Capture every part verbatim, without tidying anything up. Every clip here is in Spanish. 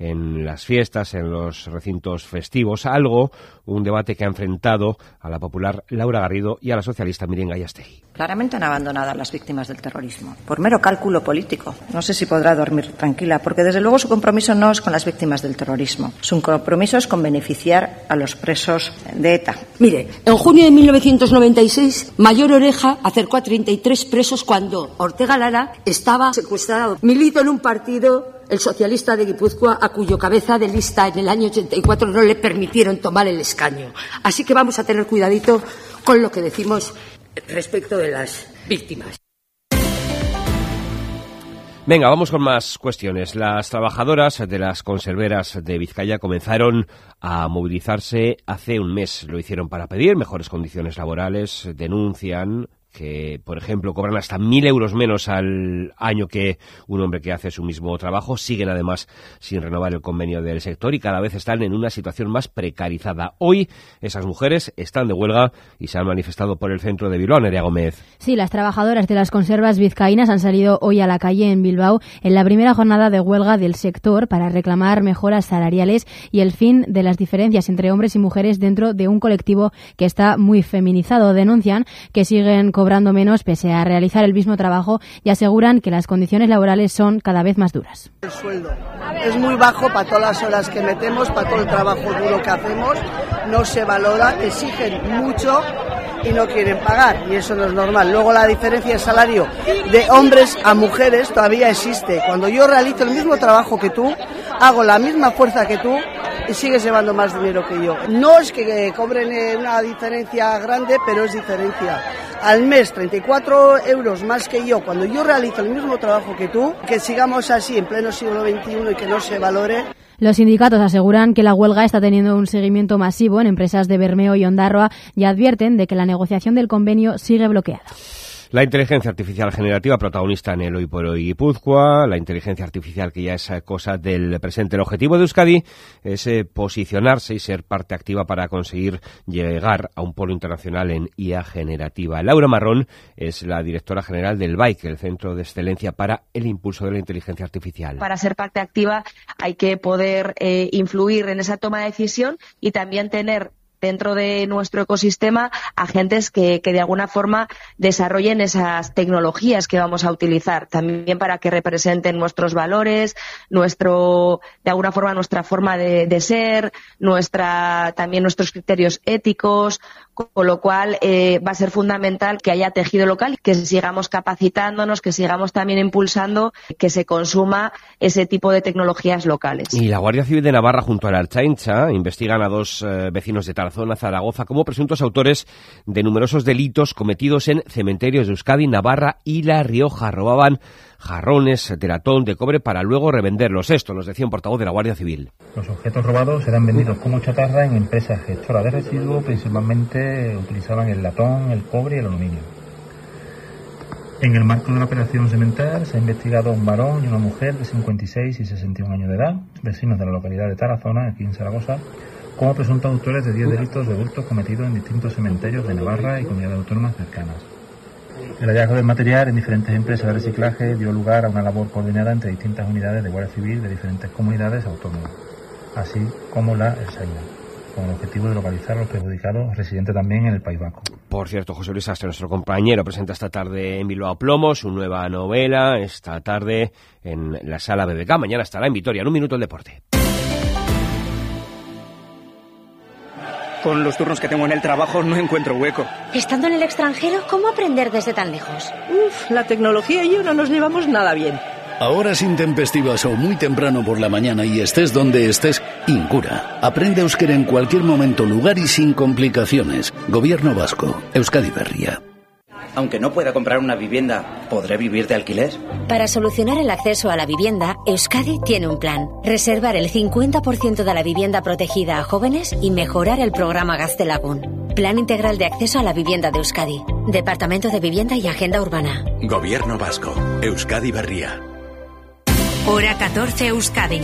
en las fiestas, en los recintos festivos, algo, un debate que ha enfrentado a la popular Laura Garrido y a la socialista Miren Gallastegui. Claramente han abandonado a las víctimas del terrorismo, por mero cálculo político. No sé si podrá dormir tranquila, porque desde luego su compromiso no es con las víctimas del terrorismo. Su compromiso es con beneficiar a los presos de ETA. Mire, en junio de mil novecientos noventa y seis, Mayor Oreja acercó a treinta y tres presos cuando Ortega Lara estaba secuestrado. Milito en un partido, el socialista de Guipúzcoa, a cuyo cabeza de lista en el año ochenta y cuatro no le permitieron tomar el escaño. Así que vamos a tener cuidadito con lo que decimos respecto de las víctimas. Venga, vamos con más cuestiones. Las trabajadoras de las conserveras de Vizcaya comenzaron a movilizarse hace un mes. Lo hicieron para pedir mejores condiciones laborales, denuncian que, por ejemplo, cobran hasta mil euros menos al año que un hombre que hace su mismo trabajo. Siguen, además, sin renovar el convenio del sector y cada vez están en una situación más precarizada. Hoy, esas mujeres están de huelga y se han manifestado por el centro de Bilbao. Nerea Gómez. Sí, las trabajadoras de las conservas vizcaínas han salido hoy a la calle en Bilbao en la primera jornada de huelga del sector para reclamar mejoras salariales y el fin de las diferencias entre hombres y mujeres dentro de un colectivo que está muy feminizado. Denuncian que siguen cobrando menos pese a realizar el mismo trabajo y aseguran que las condiciones laborales son cada vez más duras. El sueldo es muy bajo para todas las horas que metemos, para todo el trabajo duro que hacemos, no se valora, exigen mucho y no quieren pagar, y eso no es normal. Luego la diferencia de salario de hombres a mujeres todavía existe. Cuando yo realizo el mismo trabajo que tú, hago la misma fuerza que tú y sigues llevando más dinero que yo. No es que cobren una diferencia grande, pero es diferencia. Al mes treinta y cuatro euros más que yo, cuando yo realizo el mismo trabajo que tú, que sigamos así en pleno siglo veintiuno y que no se valore. Los sindicatos aseguran que la huelga está teniendo un seguimiento masivo en empresas de Bermeo y Ondarroa y advierten de que la negociación del convenio sigue bloqueada. La inteligencia artificial generativa, protagonista en el Hoy por Hoy Guipúzcoa, la inteligencia artificial que ya es cosa del presente. El objetivo de Euskadi es eh, posicionarse y ser parte activa para conseguir llegar a un polo internacional en I A generativa. Laura Marrón es la directora general del B A I C, el Centro de Excelencia para el Impulso de la Inteligencia Artificial. Para ser parte activa hay que poder eh, influir en esa toma de decisión y también tener dentro de nuestro ecosistema agentes que, que de alguna forma desarrollen esas tecnologías que vamos a utilizar, también para que representen nuestros valores, nuestro, de alguna forma nuestra forma de, de ser, nuestra, también nuestros criterios éticos, con lo cual eh, va a ser fundamental que haya tejido local, que sigamos capacitándonos, que sigamos también impulsando que se consuma ese tipo de tecnologías locales. Y la Guardia Civil de Navarra junto a la Ertzaintza investigan a dos eh, vecinos de Tarazona, Zaragoza, como presuntos autores de numerosos delitos cometidos en cementerios de Euskadi, Navarra y La Rioja. Robaban jarrones de latón, de cobre, para luego revenderlos. Esto nos decía un portavoz de la Guardia Civil. Los objetos robados eran vendidos como chatarra en empresas gestoras de residuos, principalmente utilizaban el latón, el cobre y el aluminio. En el marco de la operación Cementar se ha investigado a un varón y una mujer de cincuenta y seis y sesenta y un años de edad, vecinos de la localidad de Tarazona, aquí en Zaragoza, como presuntos autores de diez delitos de hurto cometidos en distintos cementerios de Navarra y comunidades autónomas cercanas. El hallazgo del material en diferentes empresas de reciclaje dio lugar a una labor coordinada entre distintas unidades de Guardia Civil de diferentes comunidades autónomas, así como la Ertzaintza, con el objetivo de localizar a los perjudicados residentes también en el País Vasco. Por cierto, José Luis Astre, nuestro compañero, presenta esta tarde en Bilbao Plomo su nueva novela, esta tarde en la Sala B B K. Mañana estará en Vitoria. En un minuto el deporte. Con los turnos que tengo en el trabajo no encuentro hueco. Estando en el extranjero, ¿cómo aprender desde tan lejos? Uf, la tecnología y yo no nos llevamos nada bien. Horas intempestivas o muy temprano por la mañana y estés donde estés, Incura. Aprende euskera en cualquier momento, lugar y sin complicaciones. Gobierno vasco. Euskadi Berria. Aunque no pueda comprar una vivienda, ¿podré vivir de alquiler? Para solucionar el acceso a la vivienda, Euskadi tiene un plan. Reservar el cincuenta por ciento de la vivienda protegida a jóvenes y mejorar el programa Gaztelagun. Plan integral de acceso a la vivienda de Euskadi. Departamento de Vivienda y Agenda Urbana. Gobierno vasco. Euskadi Berria. Hora catorce Euskadi.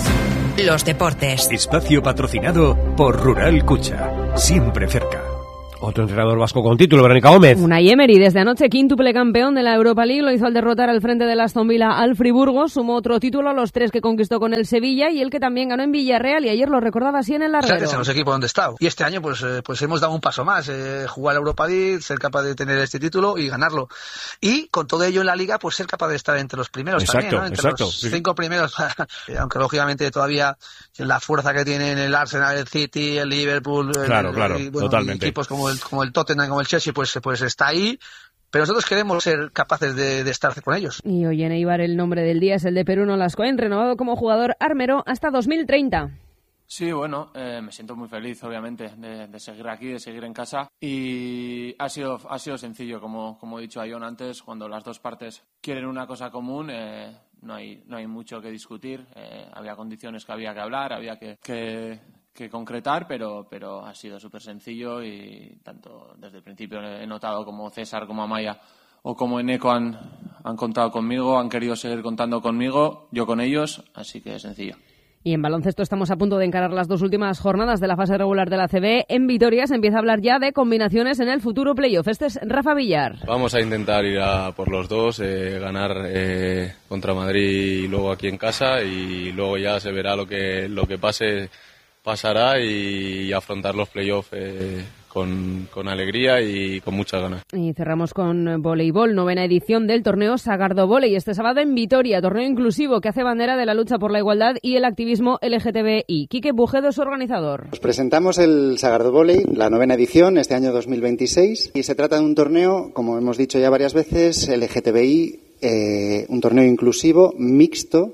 Los deportes. Espacio patrocinado por Rural Cucha. Siempre cerca. Otro entrenador vasco con título, Verónica Gómez. Unai Emery, desde anoche quíntuple campeón de la Europa League, lo hizo al derrotar al frente del Aston Villa al Friburgo, sumó otro título a los tres que conquistó con el Sevilla y el que también ganó en Villarreal, y ayer lo recordaba así en el larguero. Gracias a los equipos donde he estado. Y este año pues, eh, pues hemos dado un paso más, eh, jugar la Europa League, ser capaz de tener este título y ganarlo. Y con todo ello en la Liga, pues ser capaz de estar entre los primeros exacto, también, ¿no? Entre exacto. los cinco primeros, aunque lógicamente todavía la fuerza que tienen el Arsenal, el City, el Liverpool, claro, el, claro, y, bueno, totalmente. Y equipos como el, como el Tottenham, como el Chelsea, pues, pues está ahí, pero nosotros queremos ser capaces de, de estar con ellos. Y hoy en Eibar el nombre del día es el de Peruno Lascoen, renovado como jugador armero hasta dos mil treinta. Sí, bueno, eh, me siento muy feliz, obviamente, de, de seguir aquí, de seguir en casa, y ha sido ha sido sencillo, como, como he dicho a John antes, cuando las dos partes quieren una cosa común, eh, no hay no hay mucho que discutir, eh, había condiciones que había que hablar, había que... que que concretar, pero pero ha sido súper sencillo y tanto desde el principio he notado como César, como Amaya o como Eneco han, han contado conmigo, han querido seguir contando conmigo, yo con ellos, así que es sencillo. Y en baloncesto estamos a punto de encarar las dos últimas jornadas de la fase regular de la A C B. En Vitoria se empieza a hablar ya de combinaciones en el futuro playoff. Este es Rafa Villar. Vamos a intentar ir a por los dos, eh, ganar eh, contra Madrid y luego aquí en casa, y luego ya se verá lo que lo que pase pasará, y afrontar los playoffs eh, con, con alegría y con muchas ganas. Y cerramos con voleibol, novena edición del torneo Sagardo Voley, este sábado en Vitoria, torneo inclusivo que hace bandera de la lucha por la igualdad y el activismo L G T B I. Quique Bujedo es organizador. Os presentamos el Sagardo Voley, la novena edición, este año dos mil veintiséis, y se trata de un torneo, como hemos dicho ya varias veces, L G T B I, eh, un torneo inclusivo, mixto.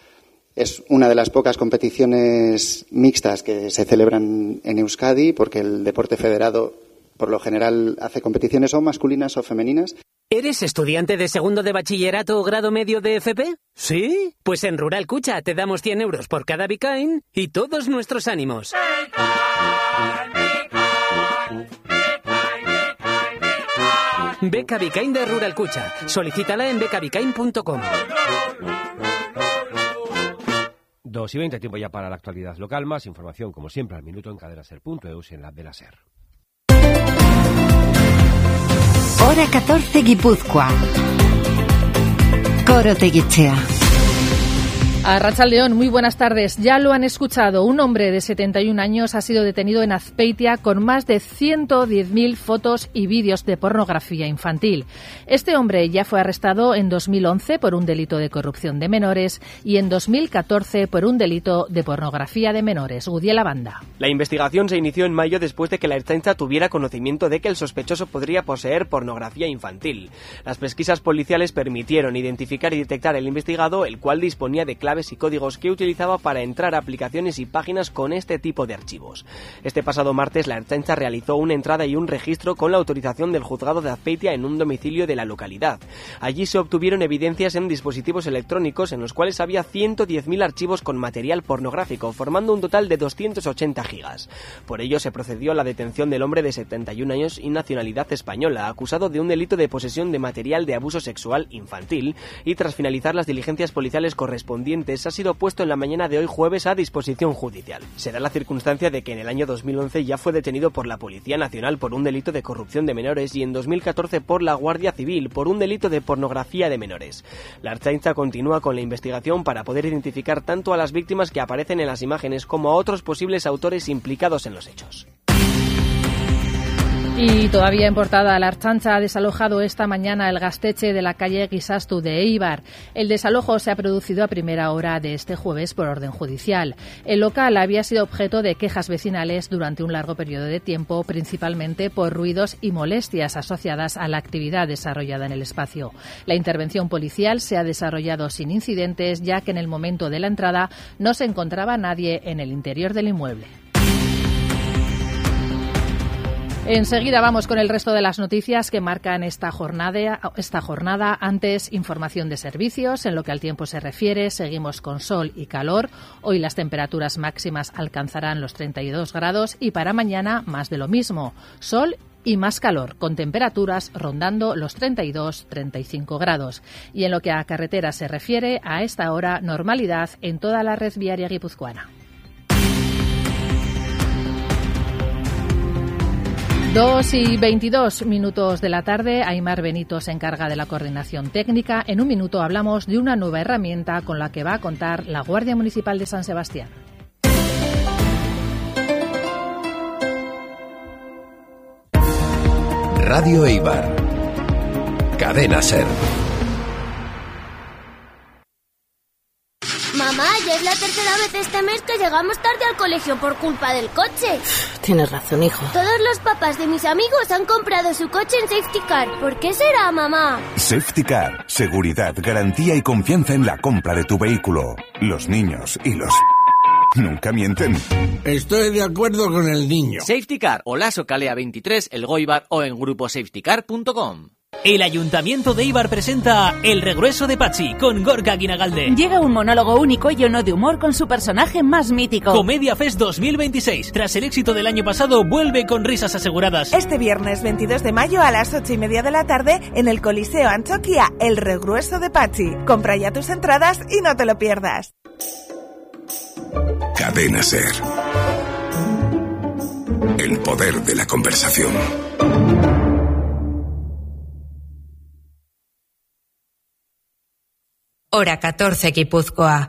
Es una de las pocas competiciones mixtas que se celebran en Euskadi, porque el deporte federado, por lo general, hace competiciones o masculinas o femeninas. ¿Eres estudiante de segundo de bachillerato o grado medio de F P? ¿Sí? Pues en Rural Cucha te damos cien euros por cada Bicain y todos nuestros ánimos. Beca Bicain de Rural Cucha. Solicítala en beca bicain punto com. dos y veinte, tiempo ya para la actualidad local. Más información, como siempre, al minuto en caderaser punto eus y en la app de la SER. Hora catorce, Guipúzcoa. Coro Teguichea. Arratsaldeon, muy buenas tardes. Ya lo han escuchado, un hombre de setenta y un años ha sido detenido en Azpeitia con más de ciento diez mil fotos y vídeos de pornografía infantil. Este hombre ya fue arrestado en dos mil once por un delito de corrupción de menores y en dos mil catorce por un delito de pornografía de menores. Gudiela Banda. La investigación se inició en mayo después de que la Ertzaintza tuviera conocimiento de que el sospechoso podría poseer pornografía infantil. Las pesquisas policiales permitieron identificar y detectar al investigado, el cual disponía de claves y códigos que utilizaba para entrar a aplicaciones y páginas con este tipo de archivos. Este pasado martes la Ertzaintza realizó una entrada y un registro con la autorización del juzgado de Azpeitia en un domicilio de la localidad. Allí se obtuvieron evidencias en dispositivos electrónicos en los cuales había ciento diez mil archivos con material pornográfico, formando un total de doscientos ochenta gigas. Por ello se procedió a la detención del hombre de setenta y un años y nacionalidad española, acusado de un delito de posesión de material de abuso sexual infantil, y tras finalizar las diligencias policiales correspondientes ha sido puesto en la mañana de hoy jueves a disposición judicial. Se da la circunstancia de que en el año dos mil once ya fue detenido por la Policía Nacional por un delito de corrupción de menores y en dos mil catorce por la Guardia Civil por un delito de pornografía de menores. La Ertzaintza continúa con la investigación para poder identificar tanto a las víctimas que aparecen en las imágenes como a otros posibles autores implicados en los hechos. Y todavía en portada, la Ertzaintza ha desalojado esta mañana el gasteche de la calle Guisastu de Eibar. El desalojo se ha producido a primera hora de este jueves por orden judicial. El local había sido objeto de quejas vecinales durante un largo periodo de tiempo, principalmente por ruidos y molestias asociadas a la actividad desarrollada en el espacio. La intervención policial se ha desarrollado sin incidentes, ya que en el momento de la entrada no se encontraba nadie en el interior del inmueble. Enseguida vamos con el resto de las noticias que marcan esta jornada, esta jornada. Antes, información de servicios. En lo que al tiempo se refiere, seguimos con sol y calor. Hoy las temperaturas máximas alcanzarán los treinta y dos grados y para mañana más de lo mismo. Sol y más calor, con temperaturas rondando los treinta y dos a treinta y cinco grados. Y en lo que a carreteras se refiere, a esta hora normalidad en toda la red viaria guipuzcoana. Dos y veintidós minutos de la tarde, Aimar Benito se encarga de la coordinación técnica. En un minuto hablamos de una nueva herramienta con la que va a contar la Guardia Municipal de San Sebastián. Radio Eibar. Cadena SER. Mamá, ya es la tercera vez este mes que llegamos tarde al colegio por culpa del coche. Tienes razón, hijo. Todos los papás de mis amigos han comprado su coche en Safety Car. ¿Por qué será, mamá? Safety Car. Seguridad, garantía y confianza en la compra de tu vehículo. Los niños y los... nunca mienten. Estoy de acuerdo con el niño. Safety Car, Olaso Calea veintitrés, El Goibar o en grupo safety car punto com. El Ayuntamiento de Eibar presenta El Regreso de Patxi con Gorka Guinagalde. Llega un monólogo único y lleno de humor con su personaje más mítico. Comedia Fest dos mil veintiséis. Tras el éxito del año pasado, vuelve con risas aseguradas. Este viernes veintidós de mayo a las ocho y media de la tarde en el Coliseo Antxokia, El Regreso de Patxi. Compra ya tus entradas y no te lo pierdas. Cadena SER. El poder de la conversación. Hora catorce, Guipúzcoa.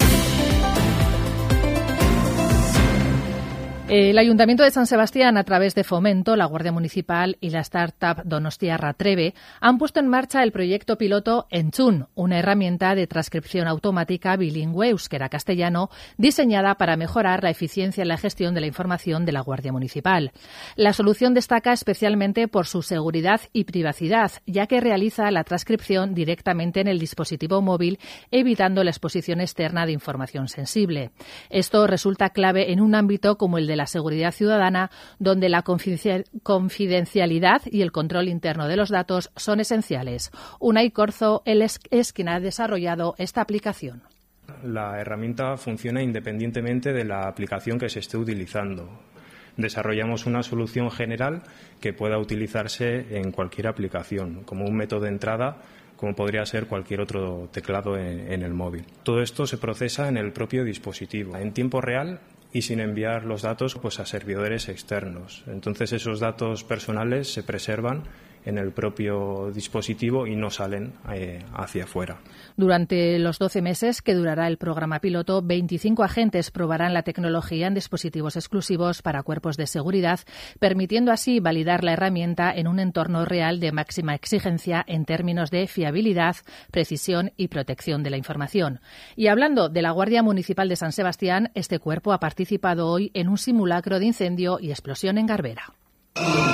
El Ayuntamiento de San Sebastián, a través de Fomento, la Guardia Municipal y la startup Donostiarra Trebe, han puesto en marcha el proyecto piloto Entzun, una herramienta de transcripción automática bilingüe euskera-castellano diseñada para mejorar la eficiencia en la gestión de la información de la Guardia Municipal. La solución destaca especialmente por su seguridad y privacidad, ya que realiza la transcripción directamente en el dispositivo móvil, evitando la exposición externa de información sensible. Esto resulta clave en un ámbito como el de la seguridad ciudadana, donde la confidencialidad y el control interno de los datos son esenciales. Unai Corzo es, es quien ha desarrollado esta aplicación. La herramienta funciona independientemente de la aplicación que se esté utilizando. Desarrollamos una solución general que pueda utilizarse en cualquier aplicación, como un método de entrada, como podría ser cualquier otro teclado en, en el móvil. Todo esto se procesa en el propio dispositivo, en tiempo real y sin enviar los datos pues, a servidores externos. Entonces esos datos personales se preservan en el propio dispositivo y no salen eh, hacia afuera. Durante los doce meses que durará el programa piloto, veinticinco agentes probarán la tecnología en dispositivos exclusivos para cuerpos de seguridad, permitiendo así validar la herramienta en un entorno real de máxima exigencia en términos de fiabilidad, precisión y protección de la información. Y hablando de la Guardia Municipal de San Sebastián, este cuerpo ha participado hoy en un simulacro de incendio y explosión en Garbera.